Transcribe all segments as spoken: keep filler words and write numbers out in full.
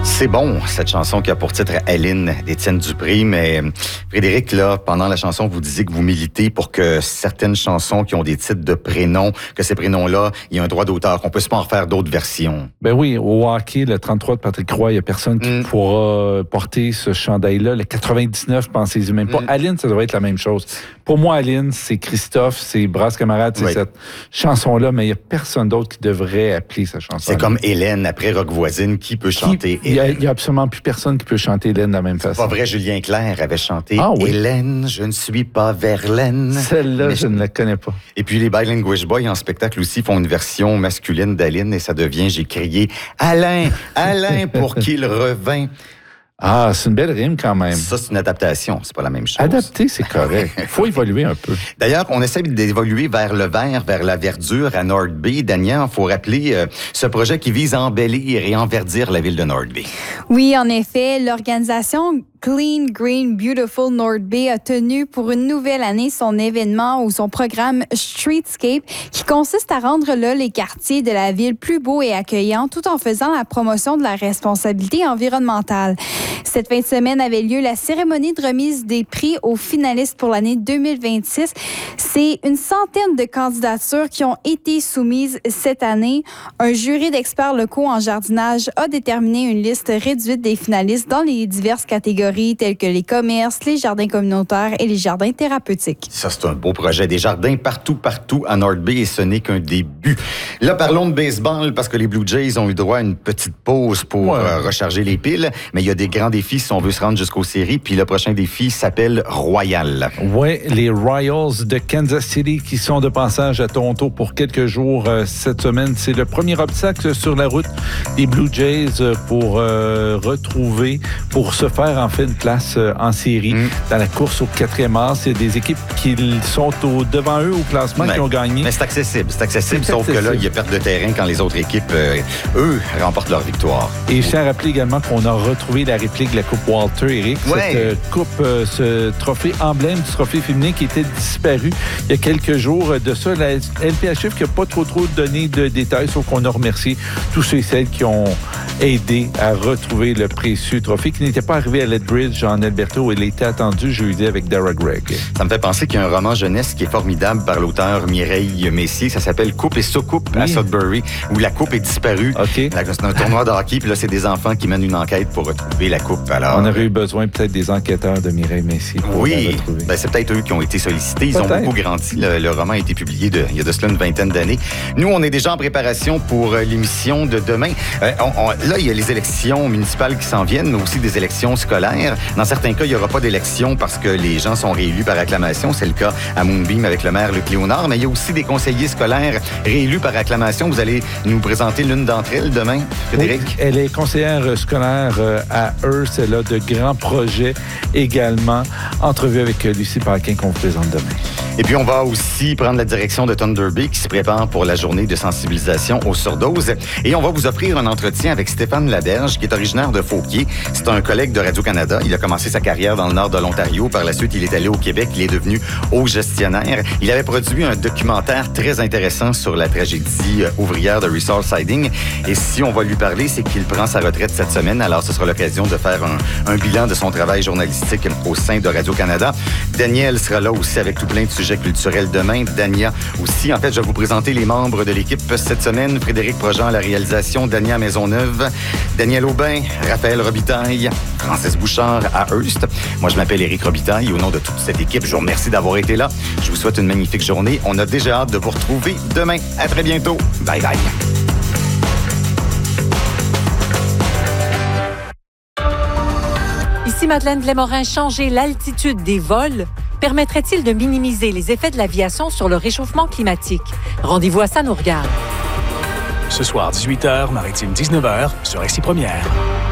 C'est bon, cette chanson qui a pour titre Aline d'Étienne Dupré, mais Frédéric, là, pendant la chanson, vous disiez que vous militez pour que certaines chansons qui ont des titres de prénoms, que ces prénoms-là, il y a un droit d'auteur, qu'on puisse pas en faire d'autres versions. Ben oui, au hockey, le trente-trois de Patrick Roy, il y a personne qui mm. pourra porter ce chandail-là. Le quatre-vingt-dix-neuf, pensez-y même pas. Mm. Aline, ça devrait être la même chose. Pour moi, Aline, c'est Christophe, c'est Brasse Camarade, c'est oui. cette chanson-là, mais il y a personne d'autre qui devrait appeler sa chanson. C'est comme Hélène, après Rock Voisine, qui peut chanter qui, Hélène? Il n'y a, a absolument plus personne qui peut chanter Hélène de la même façon. C'est pas vrai, Julien Clerc avait chanté ah, oui. Hélène, je ne suis pas Verlaine. Celle-là, je, je ne la connais pas. Et puis les Bilinguish Boys en spectacle aussi font une version masculine d'Aline et ça devient, j'ai crié, Alain, Alain, pour qu'il revint. Ah, c'est une belle rime quand même. Ça, c'est une adaptation, c'est pas la même chose. Adapter, c'est correct. Il faut évoluer un peu. D'ailleurs, on essaie d'évoluer vers le vert, vers la verdure à North Bay. Dania, il faut rappeler euh, ce projet qui vise à embellir et enverdir la ville de North Bay. Oui, en effet, l'organisation Clean, Green, Beautiful North Bay a tenu pour une nouvelle année son événement ou son programme Streetscape qui consiste à rendre là les quartiers de la ville plus beaux et accueillants tout en faisant la promotion de la responsabilité environnementale. Cette fin de semaine avait lieu la cérémonie de remise des prix aux finalistes pour l'année deux mille vingt-six. C'est une centaine de candidatures qui ont été soumises cette année. Un jury d'experts locaux en jardinage a déterminé une liste réduite des finalistes dans les diverses catégories tels que les commerces, les jardins communautaires et les jardins thérapeutiques. Ça, c'est un beau projet. Des jardins partout, partout à North Bay et ce n'est qu'un début. Là, parlons de baseball parce que les Blue Jays ont eu droit à une petite pause pour ouais. euh, recharger les piles. Mais il y a des grands défis si on veut se rendre jusqu'aux séries. Puis le prochain défi s'appelle Royal. Oui, les Royals de Kansas City qui sont de passage à Toronto pour quelques jours euh, cette semaine. C'est le premier obstacle sur la route des Blue Jays pour euh, retrouver, pour se faire en fait une place euh, en série mm. dans la course au quatrième as. Il y a des équipes qui sont au, devant eux au classement mais, qui ont gagné. Mais c'est accessible, c'est accessible, c'est sauf accessible. que là, il y a perte de terrain quand les autres équipes, euh, eux, remportent leur victoire. Et je tiens à rappeler également qu'on a retrouvé la réplique de la Coupe Walter, Éric. Ouais. Cette euh, coupe, euh, ce trophée emblème du trophée féminin qui était disparu il y a quelques jours de ça. La L P H F qui n'a pas trop trop donné de détails, sauf qu'on a remercié tous ceux et celles qui ont aidé à retrouver le précieux trophée qui n'était pas arrivé à Lethbridge en Alberta où il était attendu jeudi avec Dara Gregg. Ça me fait penser qu'il y a un roman jeunesse qui est formidable par l'auteur Mireille Messier. Ça s'appelle Coupe et sous-coupe oui. à Sudbury, où la coupe est disparue. Okay. C'est un tournoi de hockey, puis là, c'est des enfants qui mènent une enquête pour retrouver la coupe. Alors, on aurait eu besoin peut-être des enquêteurs de Mireille Messier pour oui, la retrouver. Ben, c'est peut-être eux qui ont été sollicités. Ils peut-être. ont beaucoup grandi. Le, le roman a été publié de, il y a de cela une vingtaine d'années. Nous, on est déjà en préparation pour euh, l'émission de demain. Euh, on, on, là, il y a les élections municipales qui s'en viennent, mais aussi des élections scolaires. Dans certains cas, il n'y aura pas d'élection parce que les gens sont réélus par acclamation. C'est le cas à Moonbeam avec le maire Luc Léonard. Mais il y a aussi des conseillers scolaires réélus par acclamation. Vous allez nous présenter l'une d'entre elles demain, Frédéric? Oui, elle est conseillère scolaire à Hearst. Elle a de grands projets également. Entrevue avec Lucie Paquin qu'on vous présente demain. Et puis, on va aussi prendre la direction de Thunder Bay qui se prépare pour la journée de sensibilisation aux surdoses. Et on va vous offrir un entretien avec Stéphane Laberge, qui est originaire de Fauquier. C'est un collègue de Radio-Canada. Il a commencé sa carrière dans le nord de l'Ontario. Par la suite, il est allé au Québec. Il est devenu haut gestionnaire. Il avait produit un documentaire très intéressant sur la tragédie ouvrière de Resource Siding. Et si on va lui parler, c'est qu'il prend sa retraite cette semaine. Alors, ce sera l'occasion de faire un, un bilan de son travail journalistique au sein de Radio-Canada. Daniel sera là aussi avec tout plein de sujets culturels demain. Dania aussi. En fait, je vais vous présenter les membres de l'équipe cette semaine. Frédéric Projean à la réalisation, Dania Maisonneuve, Daniel Aubin, Raphaël Robitaille, Francis Bouchard à Hearst. Moi, je m'appelle Éric Robitaille et au nom de toute cette équipe, je vous remercie d'avoir été là. Je vous souhaite une magnifique journée. On a déjà hâte de vous retrouver demain. À très bientôt. Bye bye. Ici Madeleine Blais-Morin. Changer l'altitude des vols permettrait-il de minimiser les effets de l'aviation sur le réchauffement climatique? Rendez-vous à Ça nous regarde. Ce soir, dix-huit heures, Maritime dix-neuf heures, sur Ici Première.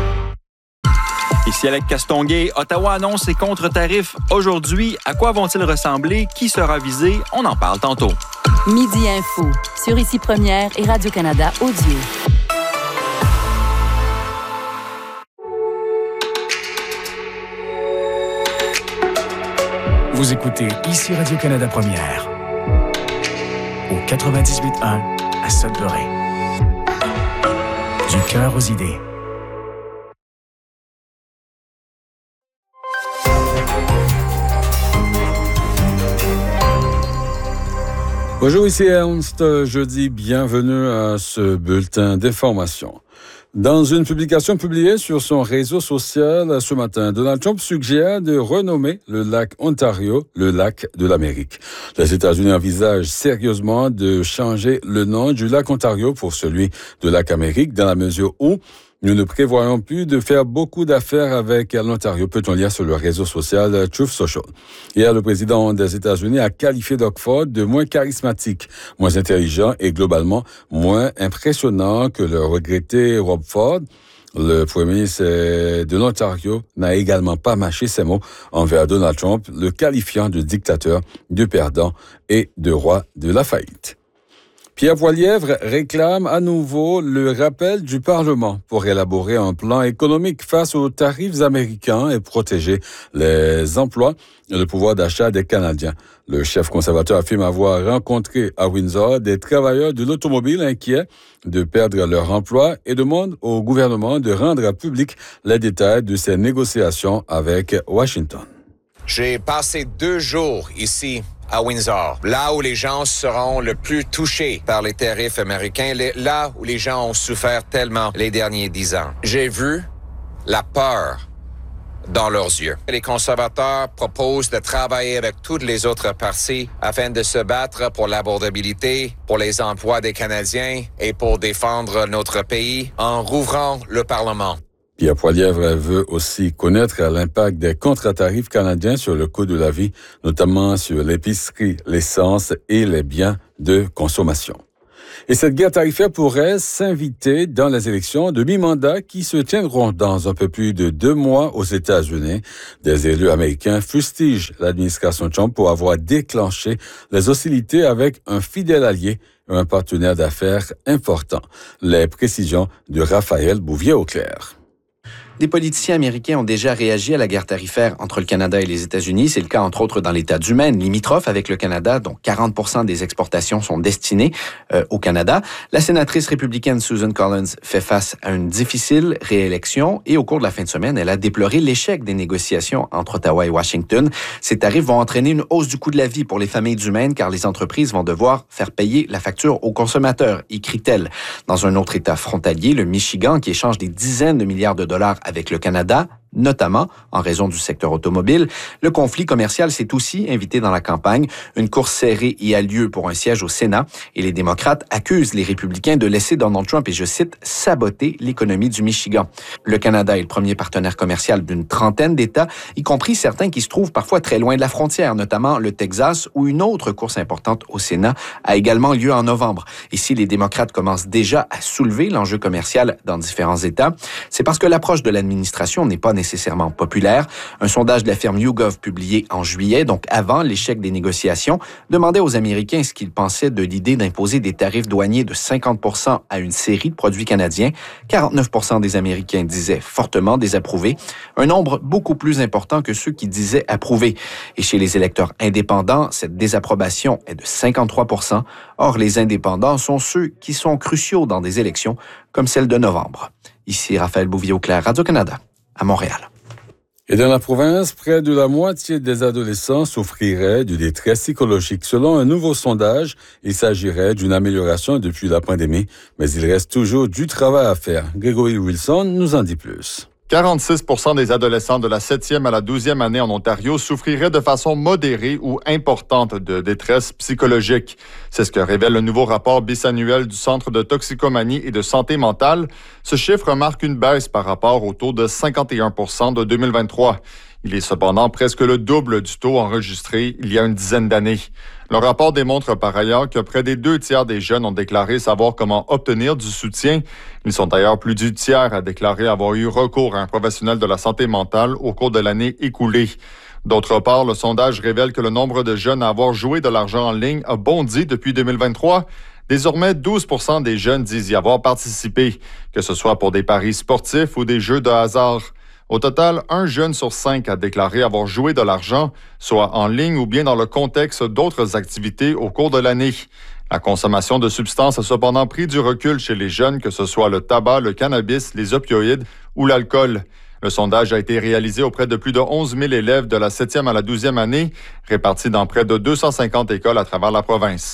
Ici Alec Castonguay. Ottawa annonce ses contre-tarifs aujourd'hui. À quoi vont-ils ressembler? Qui sera visé? On en parle tantôt. Midi Info, sur Ici Première et Radio-Canada Audio. Vous écoutez Ici Radio-Canada Première, au quatre-vingt-dix-huit un à Sudbury. Du cœur aux idées. Bonjour, ici Ernst. Jeudi, bienvenue à ce bulletin d'information. Dans une publication publiée sur son réseau social ce matin, Donald Trump suggère de renommer le lac Ontario le lac de l'Amérique. Les États-Unis envisagent sérieusement de changer le nom du lac Ontario pour celui de lac Amérique dans la mesure où nous ne prévoyons plus de faire beaucoup d'affaires avec l'Ontario, peut-on lire sur le réseau social Truth Social. Hier, le président des États-Unis a qualifié Doug Ford de moins charismatique, moins intelligent et globalement moins impressionnant que le regretté Rob Ford. Le premier ministre de l'Ontario n'a également pas mâché ses mots envers Donald Trump, le qualifiant de dictateur, de perdant et de roi de la faillite. Pierre Poilievre réclame à nouveau le rappel du Parlement pour élaborer un plan économique face aux tarifs américains et protéger les emplois et le pouvoir d'achat des Canadiens. Le chef conservateur affirme avoir rencontré à Windsor des travailleurs de l'automobile inquiets de perdre leur emploi et demande au gouvernement de rendre public les détails de ces négociations avec Washington. J'ai passé deux jours ici à Windsor, là où les gens seront le plus touchés par les tarifs américains, là où les gens ont souffert tellement les derniers dix ans. J'ai vu la peur dans leurs yeux. Les conservateurs proposent de travailler avec toutes les autres partis afin de se battre pour l'abordabilité, pour les emplois des Canadiens et pour défendre notre pays en rouvrant le Parlement. Pierre Poilievre veut aussi connaître l'impact des contre-tarifs canadiens sur le coût de la vie, notamment sur l'épicerie, l'essence et les biens de consommation. Et cette guerre tarifaire pourrait s'inviter dans les élections de mi-mandat qui se tiendront dans un peu plus de deux mois aux États-Unis. Des élus américains fustigent l'administration Trump pour avoir déclenché les hostilités avec un fidèle allié et un partenaire d'affaires important. Les précisions de Raphaël Bouvier-Auclair. Des politiciens américains ont déjà réagi à la guerre tarifaire entre le Canada et les États-Unis. C'est le cas, entre autres, dans l'État du Maine, limitrophe avec le Canada, dont quarante pour cent des exportations sont destinées euh, au Canada. La sénatrice républicaine Susan Collins fait face à une difficile réélection et au cours de la fin de semaine, elle a déploré l'échec des négociations entre Ottawa et Washington. Ces tarifs vont entraîner une hausse du coût de la vie pour les familles du Maine car les entreprises vont devoir faire payer la facture aux consommateurs, écrit-elle. Dans un autre État frontalier, le Michigan, qui échange des dizaines de milliards de dollars avec le Canada, notamment en raison du secteur automobile. Le conflit commercial s'est aussi invité dans la campagne. Une course serrée y a lieu pour un siège au Sénat et les démocrates accusent les républicains de laisser Donald Trump, et je cite, saboter l'économie du Michigan. Le Canada est le premier partenaire commercial d'une trentaine d'États, y compris certains qui se trouvent parfois très loin de la frontière, notamment le Texas, où une autre course importante au Sénat a également lieu en novembre. Et si les démocrates commencent déjà à soulever l'enjeu commercial dans différents États, c'est parce que l'approche de l'administration n'est pas nécessairement populaire. Un sondage de la firme YouGov publié en juillet, donc avant l'échec des négociations, demandait aux Américains ce qu'ils pensaient de l'idée d'imposer des tarifs douaniers de cinquante pour cent à une série de produits canadiens. quarante-neuf pour cent des Américains disaient fortement désapprouver, un nombre beaucoup plus important que ceux qui disaient approuver. Et chez les électeurs indépendants, cette désapprobation est de cinquante-trois pour cent. Or, les indépendants sont ceux qui sont cruciaux dans des élections comme celle de novembre. Ici Raphaël Bouvier-Auclair, Radio-Canada, à Montréal. Et dans la province, près de la moitié des adolescents souffriraient de détresse psychologique. Selon un nouveau sondage, il s'agirait d'une amélioration depuis la pandémie, mais il reste toujours du travail à faire. Grégory Wilson nous en dit plus. quarante-six pour cent des adolescents de la septième à la douzième année en Ontario souffriraient de façon modérée ou importante de détresse psychologique. C'est ce que révèle le nouveau rapport bisannuel du Centre de toxicomanie et de santé mentale. Ce chiffre marque une baisse par rapport au taux de cinquante et un pour cent de deux mille vingt-trois. Il est cependant presque le double du taux enregistré il y a une dizaine d'années. Le rapport démontre par ailleurs que près des deux tiers des jeunes ont déclaré savoir comment obtenir du soutien. Ils sont d'ailleurs plus du tiers à déclarer avoir eu recours à un professionnel de la santé mentale au cours de l'année écoulée. D'autre part, le sondage révèle que le nombre de jeunes à avoir joué de l'argent en ligne a bondi depuis deux mille vingt-trois. Désormais, douze pour cent des jeunes disent y avoir participé, que ce soit pour des paris sportifs ou des jeux de hasard. Au total, un jeune sur cinq a déclaré avoir joué de l'argent, soit en ligne ou bien dans le contexte d'autres activités au cours de l'année. La consommation de substances a cependant pris du recul chez les jeunes, que ce soit le tabac, le cannabis, les opioïdes ou l'alcool. Le sondage a été réalisé auprès de plus de onze mille élèves de la septième à la douzième année, répartis dans près de deux cent cinquante écoles à travers la province.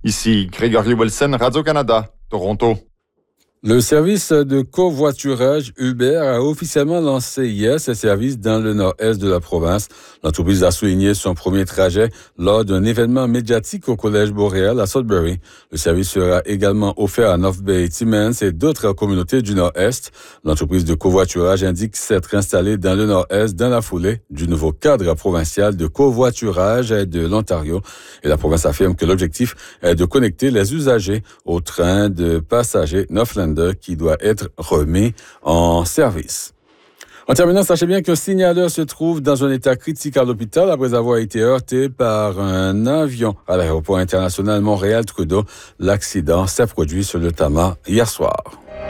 Ici Grégory Wilson, Radio-Canada, Toronto. Le service de covoiturage Uber a officiellement lancé hier ses services dans le nord-est de la province. L'entreprise a souligné son premier trajet lors d'un événement médiatique au Collège Boréal à Sudbury. Le service sera également offert à North Bay, Timmins et d'autres communautés du nord-est. L'entreprise de covoiturage indique s'être installée dans le nord-est dans la foulée du nouveau cadre provincial de covoiturage de l'Ontario. Et la province affirme que l'objectif est de connecter les usagers au train de passagers Northland qui doit être remis en service. En terminant, sachez bien qu'un signaleur se trouve dans un état critique à l'hôpital après avoir été heurté par un avion à l'aéroport international Montréal-Trudeau. L'accident s'est produit sur le Tama hier soir.